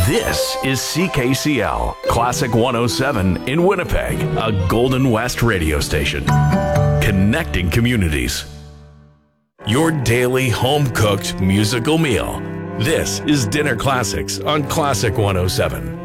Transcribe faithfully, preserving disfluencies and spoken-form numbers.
This is C K C L, Classic one oh seven in Winnipeg, a Golden West radio station. Connecting communities. Your daily home-cooked musical meal. This is Dinner Classics on Classic one oh seven.